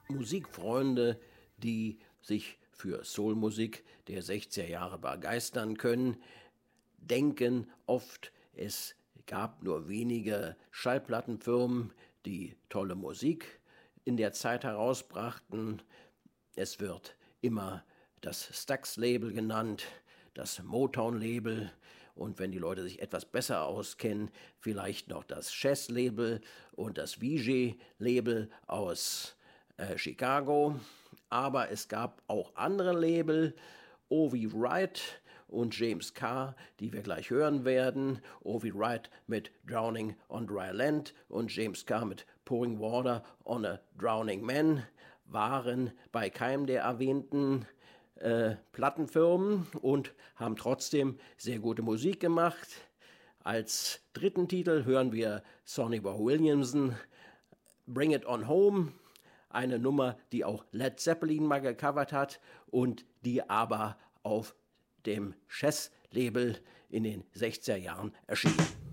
Musikfreunde, die sich für Soulmusik der 60er Jahre begeistern können, denken oft, es gab nur wenige Schallplattenfirmen, die tolle Musik in der Zeit herausbrachten. Es wird immer das Stax-Label genannt, das Motown-Label und wenn die Leute sich etwas besser auskennen, vielleicht noch das Chess-Label und das Vijay-Label aus Chicago. Aber es gab auch andere Label, O.V. Wright und James Carr, die wir gleich hören werden. O.V. Wright mit Drowning on Dry Land und James Carr mit Pouring Water on a Drowning Man waren bei keinem der erwähnten Plattenfirmen und haben trotzdem sehr gute Musik gemacht. Als dritten Titel hören wir Sonny Boy Williamson, Bring It On Home, eine Nummer, die auch Led Zeppelin mal gecovert hat und die aber auf dem Chess-Label in den 60er Jahren erschien.